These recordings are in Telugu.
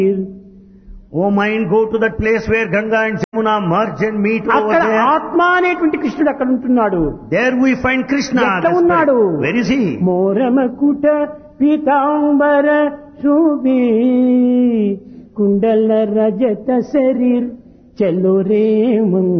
O mind, go to that place where Ganga and Jamuna merge and meet over అక్కడ there. ఆత్మ అనేటువంటి కృష్ణుడు అక్కడ ఉంటున్నాడు. There we find Krishna. ఎక్కడ the ఉన్నాడు? spirit. Where is he? మోరమకుట Pitambara Sobhi కుండల రజత శరీర్ చలో రే మన్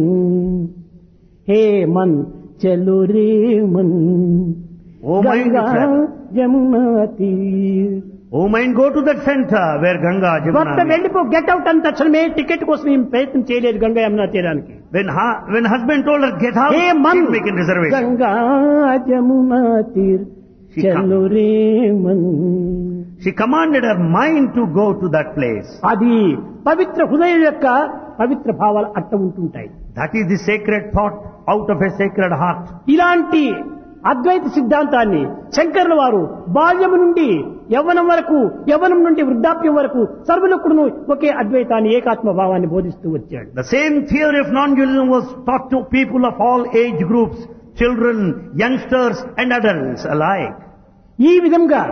హే మన్ చలో రే Mann O mind, Ganga Yamuna తీర్. O mind, go to that center where Ganga, భర్త Jamuna meet. వెళ్ళిపో, గెట్ అవుట్ అని తక్షణమే టికెట్ కోసం ఏం ప్రయత్నం చేయలేదు గంగా యమునా తీరానికి. When husband told her, get out, hey Mann she's making reservation. Ganga Yamuna తీర్ She చలో రే Mann. She commanded her mind to go to that place. అది పవిత్ర హృదయం యొక్క పవిత్ర భావాలు అట్ట ఉంటుంటాయి. That is the sacred thought out of a sacred heart. ఇలాంటి అద్వైత సిద్ధాంతాన్ని శంకరుల వారు బాల్యము నుండి యవ్వనం వరకు, యవ్వనం నుండి వృద్ధాప్యం వరకు సర్వులకుడును ఒకే అద్వైతాన్ని, ఏకాత్మ భావాన్ని బోధిస్తూ వచ్చాడు. The same theory of non-dualism was taught to people of all age groups, children, youngsters and adults alike. ఈ విధంగా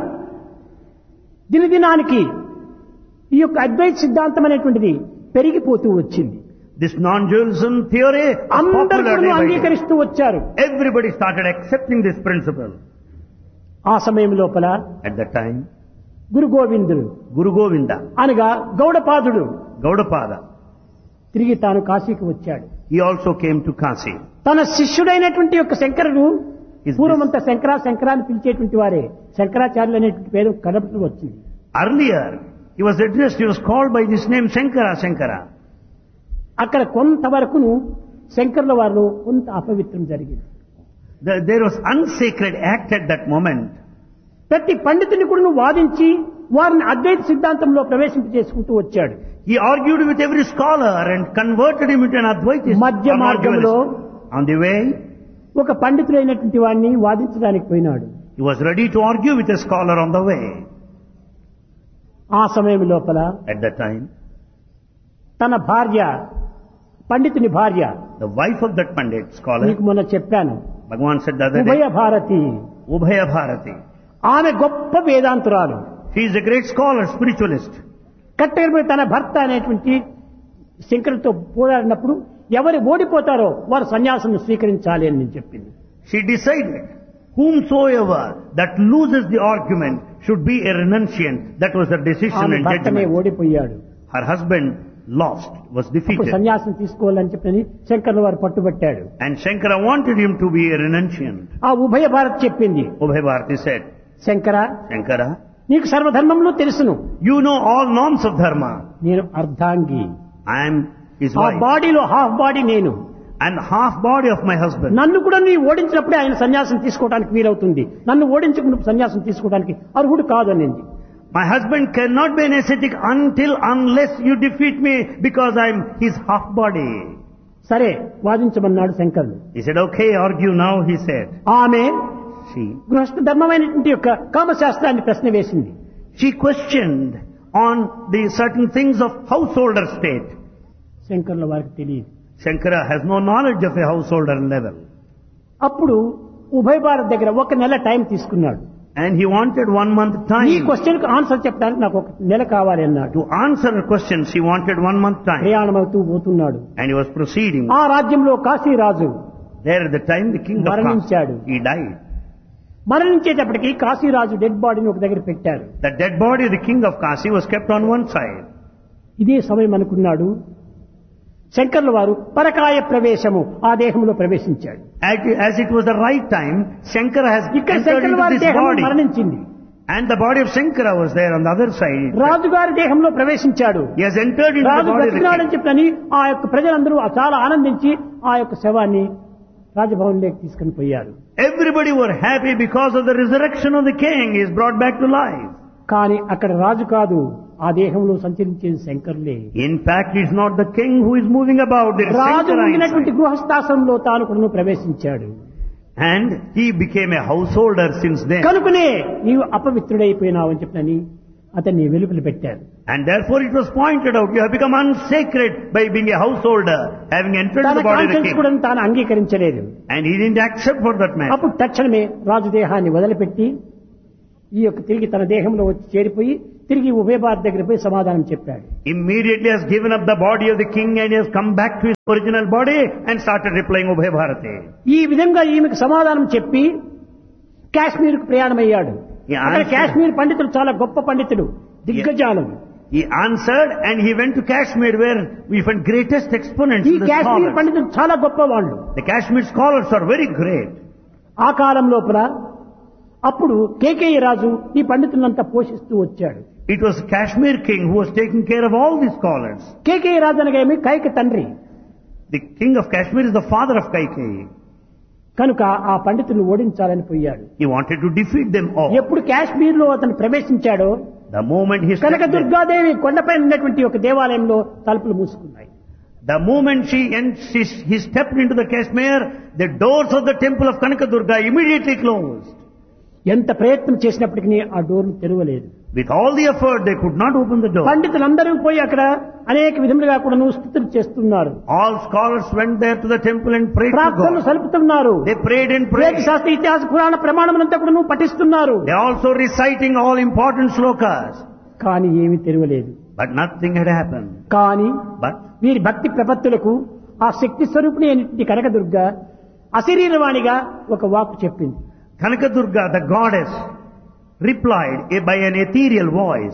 దినదినానికి ఈ యొక్క అద్వైత సిద్ధాంతం అనేటువంటిది పెరిగిపోతూ వచ్చింది. This non-dualism theory was అందరూ popular day by day. అంగీకరిస్తూ వచ్చారు. Everybody started accepting this principle. ఆ సమయం లోపల At that time, Guru Govindudu Guru Govinda, అనగా గౌడపాదుడు Gaudapada, తిరిగి తాను కాశీకి వచ్చాడు. he also came to Kasi. తన శిష్యుడైనటువంటి యొక్క శంకరుడు Is పూర్వమంతా శంకరా అని పిలిచేటువంటి వారే శంకరాచార్యులు అనేటువంటి పేరు కడపటి వచ్చింది. Earlier, he was addressed, he was called by this name Shankara. అక్కడ కొంతవరకును శంకరుల వారిలో కొంత అపవిత్రం జరిగింది. There was unsacred act at that moment. ప్రతి పండితుని కూడా వాదించి వారిని అద్వైత సిద్ధాంతంలో ప్రవేశింపజేసుకుంటూ వచ్చాడు. He argued with every scholar and converted him into an Advaitist. మధ్య or మార్గంలో non-dualist. On the way, ఒక పండితుడైనటువంటి వాడిని వాదించడానికి పోయినాడు. he was ready to argue with a scholar on the way. ఆ సమయం లోపల At that time, తన భార్య, పండితుని భార్య, the wife of that Pandit scholar, నీకు మొన్న చెప్పాను, Bhagavan said the other ఉభయ day, భారతి, Ubhaya Bharati. ఆమె గొప్ప వేదాంతురాలు. She is a great scholar, spiritualist. కట్టెలపై తన భర్త అనేటువంటి శంకరులతో పోరాడినప్పుడు ఎవరు ఓడిపోతారో వారు సన్యాసం స్వీకరించాలి అని నేను చెప్పింది. She decided, whomsoever that loses the argument should be a renunciant. That was her decision ఆమె and భర్తనే judgment. ఓడిపోయాడు. Her husband lost, was అప్పుడు defeated. సన్యాసం తీసుకోవాలని చెప్పని శంకరుల వారు పట్టుబట్టాడు. And Shankara wanted him to be a renunciant. ఆ ఉభయ భారత్ చెప్పింది, Ubhaya Bharati said, Shankara, Shankara, నీకు సర్వధర్మంలో తెలుసును, you know all norms of dharma. నేను అర్ధాంగి, I am his ఆ wife బాడీలో హాఫ్ బాడీ నేను, and half body of my husband. నన్ను కూడా నీ ఓడించినప్పుడే ఆయన సన్యాసం తీసుకోవడానికి వీలవుతుంది, నన్ను ఓడించకుండా సన్యాసం తీసుకోవడానికి అర్హుడు కాదు అనింది. My husband cannot be an ascetic unless you defeat me because I am his half body. సరే వాదించమన్నాడు శంకరుడు. He said, okay, argue now, he said. ఆమె She గృహస్థ ధర్మమైనటువంటి యొక్క కామశాస్త్రాన్ని ప్రశ్న వేసింది. questioned on the certain things of householder state. శంకరుల వారికి తెలియదు. Shankara has no knowledge of a householder level. అప్పుడు ఉభయ భారత్ దగ్గర ఒక నెల టైం తీసుకున్నాడు. And he wanted 1 month ఈ time. క్వశ్చన్ కు ఆన్సర్ చెప్పడానికి నాకు ఒక నెల కావాలి అన్నాడు. To answer her questions, he wanted 1 month time. ప్రయాణం అవుతూ పోతున్నాడు. And he was proceeding. ఆ రాజ్యంలో కాశీరాజు There at the time, the king of మరణించాడు. Kasi, he died. మరణించేటప్పటికి Kashiraju dead బాడీని ఒక దగ్గర పెట్టారు. The dead body of the king of Kasi was kept on one side. ఇదే సమయం అనుకున్నాడు శంకర్ల వారు పరకాయ ప్రవేశము ఆ దేహంలో ప్రవేశించాడు. As it was the right time, Shankara has ఇక్కడ entered శంకర్ల into వారి this దేహం body. మరణించింది. And the body of Shankara was there on the other side. రాజుగారి దేహంలో ప్రవేశించాడు. He has entered into the Raju body of the బ్రతికినాడని king. చెప్పని ఆ యొక్క ప్రజలందరూ చాలా ఆనందించి ఆ యొక్క శవాన్ని రాజభవన్లోకి తీసుకుని పోయారు. Everybody were happy because of the resurrection of the king. He is brought back to life. కానీ అక్కడ రాజు కాదు, ఆ దేహంలో సంచరించేది శంకరులే. In fact, it's not the king who is moving about. It is Raju Shankara ఉండినటువంటి inside. గృహస్థాశ్రమంలో తాను కూడా ప్రవేశించాడు. And he became a householder since then. కనుకనే నీవు అపవిత్రుడైపోయినావు అని చెప్పని అతన్ని వెలుపల పెట్టారు. And therefore it was pointed out, you have become unsacred by being a householder, having entered తన the body of the conscience king. కూడా తాను అంగీకరించలేదు. And he didn't accept for that man. అప్పుడు తక్షణమే రాజు దేహాన్ని వదిలిపెట్టి ఈ యొక్క తిరిగి తన దేహంలో వచ్చి చేరిపోయి తిరిగి ఉభయ భారత్ దగ్గర పోయి సమాధానం చెప్పాడు. Immediately has given up the body of the king and has come back to his original body and started replying Ubhay Bharati. ఈ విధంగా ఈమెకు సమాధానం చెప్పి కాశ్మీర్కు ప్రయాణమయ్యాడు. అక్కడ కాశ్మీర్ పండితులు చాలా గొప్ప పండితులు, దిగ్గజాలు. He answered and he went to Kashmir where we find greatest exponents. ఈ కాశ్మీర్ పండితులు చాలా గొప్ప వాళ్ళు. The Kashmir scholars are very great. ఆ కాలం లోపల అప్పుడు కేకేయ రాజు ఈ పండితులంతా పోషిస్తూ వచ్చాడు. It was Kashmir king who was taking care of all these scholars. Kekaya రాజు అనగా ఏమి? కైక తండ్రి. The king of Kashmir is the father of Kaikeyi. కనుక ఆ పండితులను ఓడించాలని పోయాడు. He wanted to defeat them all. ఎప్పుడు కాశ్మీర్ లో అతను ప్రవేశించాడో The moment he Kanaka stepped in, Durgadevi కొండపై ఉన్నటువంటి ఒక దేవాలయంలో తలుపులు మూసుకున్నాయి. the moment he stepped into the Kashmir, the doors of the temple of Kanaka Durga immediately closed. ఎంత ప్రయత్నం చేసినప్పటికీ ఆ డోర్లు తెరవలేదు. With all the effort, they could not open the door. పండితులందరూ పోయి అక్కడ అనేక విధములుగా కూడా స్తుతులు చేస్తున్నారు. All scholars went there to the temple and prayed to ప్రార్థనలు God. సలుపుతున్నారు. They prayed and వేద prayed. శాస్త్ర ఇతిహాస పురాణ ప్రమాణములంతా కూడా పఠిస్తున్నారు. They also reciting all important slokas. కానీ ఏమీ తెరవలేదు. But nothing had happened. కానీ But వీరి భక్తి ప్రపత్తులకు ఆ శక్తి స్వరూపిణి అయినటువంటి కనకదుర్గ అశరీరవాణిగా ఒక వాక్కు చెప్పింది. Kanaka Durga, the goddess, replied by an ethereal voice.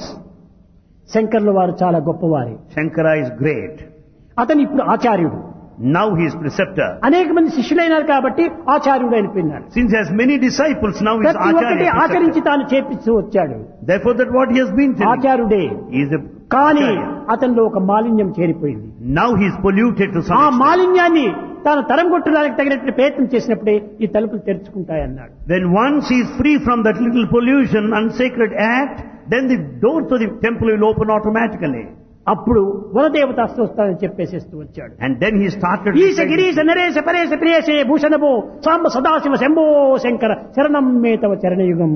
శంకర్ల వారు చాలా గొప్పవారే. Shankara is great. అతను ఇప్పుడు ఆచార్యుడు. Now he is preceptor. అనేక మంది శిష్యులైనారు కాబట్టి ఆచార్యుడు అయిపోయినాడు. Since he has many disciples, now he is ప్రతి ఒక్కటి Acharya. ఆచరించి తాను చేపిస్తూ వచ్చాడు. Therefore, that what he has been telling, ఆచార్యుడే. he is a కానీ Acharya. అతనిలో ఒక మాలిన్యం చేరిపోయింది. Now he is polluted to some ఆ extent. మాలిన్యాన్ని తాను తరం కొట్టడానికి తగినట్టు ప్రయత్నం చేసినప్పుడే ఈ తలుపులు తెరుచుకుంటాయన్నాడు. When once he is free from that little pollution, unsacred act, then the doors of the temple will open automatically. అప్పుడు వనదేవత అస్తోస్తానని చెప్పేసేస్తూ వచ్చాడు. And then he started ఈశ గిరీశ నరేశ పరేశ ప్రియేశే భూషణభో సాంబ సదాశివ శంభో శంకర శరణం మే తవ చరణయుగం.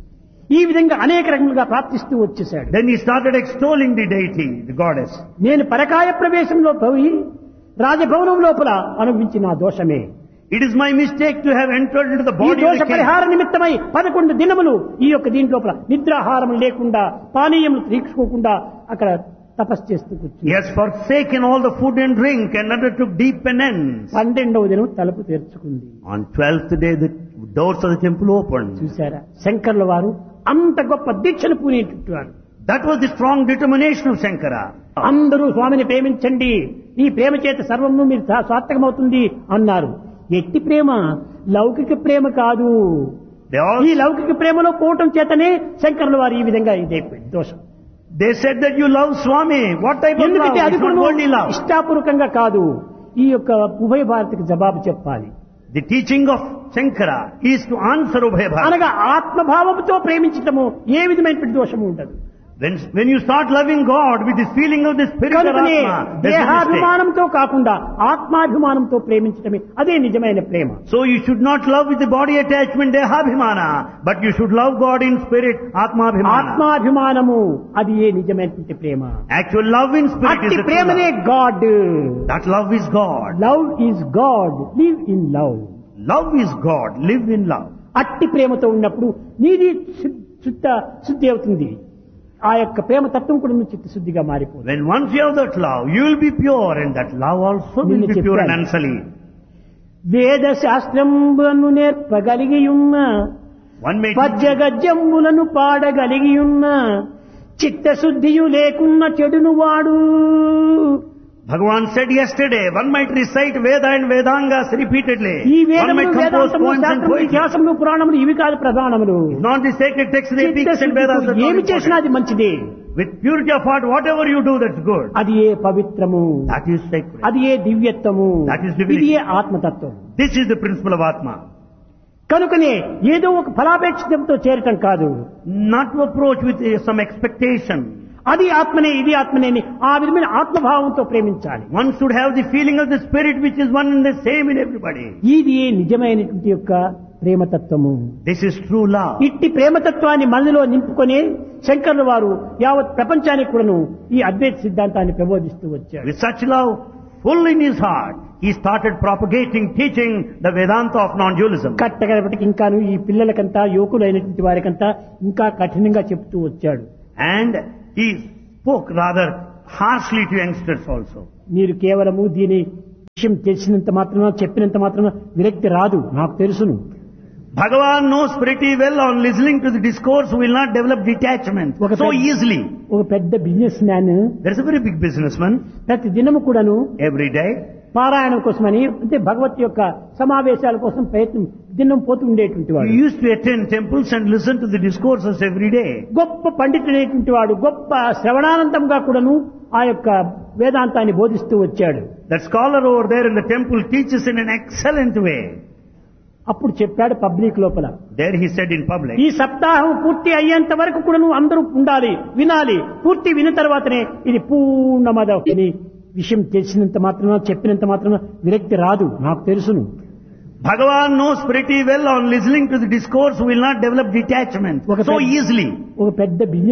ఈ విధంగా అనేక రకములుగా ప్రార్థిస్తూ వచ్చేశాడు. Then he started extolling the deity, the goddess. నేను పరకాయ ప్రవేశంలో పోయి రాజభవనం లోపల అనుభవించిన ఆ దోషమే. It is my mistake to have entered into the ఈ body of దోష the king. పరిహార నిమిత్తమై 11 దినములు ఈ యొక్క దీంట్లోపల నిద్రాహారం లేకుండా పానీయములు తీసుకోకుండా అక్కడ తపస్సు చేస్తూ కూర్చున్నాడు. He has forsaken all the food and drink and undertook deep penance. 12వ దినం తలుపు తెరుచుకుంది. On 12th day, the doors of the temple opened. చూశారా, శంకర్ల వారు అంత గొప్ప దీక్షను పూనేటట్టున్నారు. That was the strong determination of Shankara. అందరూ స్వామిని ప్రేమించండి, ఈ ప్రేమ చేత సర్వము మీరు సార్థకమవుతుంది అన్నారు. ఎట్టి ప్రేమ? లౌకిక ప్రేమ కాదు. They all ఈ లౌకిక ప్రేమలో పోవటం చేతనే శంకర్ల వారు ఈ విధంగా ఇదైపోయింది దోషం. they said that you love Swami. What type of love? ఎందుకంటే అది It's not కూడా worldly love. ఇష్టాపూర్వకంగా కాదు. ఈ యొక్క ఉభయ భారతికి జవాబు చెప్పాలి. The teaching of Shankara is to answer Ubhay Bharati. అనగా ఆత్మభావంతో ప్రేమించటము ఏ విధమైనటువంటి దోషము ఉండదు. When you start loving God with this feeling of the spirit of కనుకనే Atma, there's no mistake. దేహాభిమానంతో కాకుండా ఆత్మాభిమానంతో ప్రేమించటమే అదే నిజమైన ప్రేమ. So you should not love with the body attachment, dehabhimana, but you should love God in spirit, atmabhimana. ఆత్మాభిమానము అది ఏ నిజమైనటువంటి ప్రేమ. Actual love in spirit అట్టి is the true ప్రేమనే love. God. That love is God. Love is God, live in love. Love is God. Live in love. అట్టి ప్రేమతో ఉన్నప్పుడు నీది శుద్ధి అవుతుంది. ఆ యొక్క ప్రేమ తత్వం కూడా నువ్వు చిత్తశుద్ధిగా మారిపోతుంది. When once you have that love, you will be pure, and that love also will నిన్ను be pure and చెప్పాను. unsullied. వేద శాస్త్రంబులను నేర్పగలిగి ఉన్న One may పద్య గద్యములను పాడగలిగి ఉన్న చిత్తశుద్ధియు లేకున్న చెడును వాడు. Bhagavan said yesterday, one might recite Veda and Vedangas repeatedly. ఈ One వేదములు might compose వేదాంతములు poems and శాస్త్రములు poetry. ఇతిహాసములు పురాణములు ఇవి కాదు ప్రధానములు. Not the sacred texts, the epics and Vedas. చిత్తశుద్ధితో That's ఏమి not చేసినా important. అది మంచిదే. With purity of heart, whatever you do, that's good. అది ఏ పవిత్రము, That is sacred. అది ఏ దివ్యత్వము, That is divinity. ఇది ఏ ఆత్మతత్వం. This is the principle of Atma. కనుకనే ఏదో ఒక ఫలాపేక్షితంతో చేరటం కాదు. Not to approach with some expectation. అది ఆత్మనే ఇది ఆత్మనే అని ఆ విధమైన ఆత్మభావంతో ప్రేమించాలి. One should have the feeling of the spirit which is one and the same in everybody. ఇది నిజమైనటువంటి యొక్క ప్రేమతత్వము. This is true love. ఇట్టి ప్రేమతత్వాన్ని మనలో నింపుకొని శంకర్ల వారు యావత్ ప్రపంచానికి కూడాను ఈ అద్వైత సిద్ధాంతాన్ని ప్రబోధిస్తూ వచ్చారు. With such love, full in his heart, he started propagating, teaching the Vedanta of non-dualism. కట్టగడపటికి ఇంకాను ఈ పిల్లలకంతా యువకులైనటువంటి వారికంతా ఇంకా కఠినంగా చెప్తూ వచ్చాడు. And he spoke rather harshly to youngsters also. మీరు కేవలము దీని విషయం తెలిసినంత మాత్రమే చెప్పినంత మాత్రమే విరక్తి రాదు, నాకు తెలుసును. Bhagavan knows pretty well on listening to the discourse will not develop detachment so easily. ఒక పెద్ద business man, There is a very big businessman, ప్రతి దినము కూడాను every day పారాయణం కోసమని అంటే భగవత్ యొక్క సమావేశాల కోసం ప్రయత్నం దినం పోతూ ఉండేటువంటి వాడు. he used to attend temples and listen to the discourses every day. గొప్ప పండితుడైనటువంటి వాడు, గొప్ప శ్రవణానందంగా కూడాను ఆ యొక్క వేదాంతాన్ని బోధిస్తూ వచ్చాడు. That scholar over there in the temple teaches in an excellent way. అప్పుడు చెప్పాడు పబ్లిక్ లోపల, There he said in public, ఈ సప్తాహం పూర్తి అయ్యేంత వరకు కూడాను అందరూ ఉండాలి, వినాలి. పూర్తి విన్న తర్వాతనే ఇది పూర్ణమద విషయం తెలిసినంత మాత్రమే చెప్పినంత మాత్రమే విరక్తి రాదు, నాకు తెలుసును. Bhagavan knows pretty well on listening to the discourse will not develop detachment so easily. ఒక పెద్ద బిజినెస్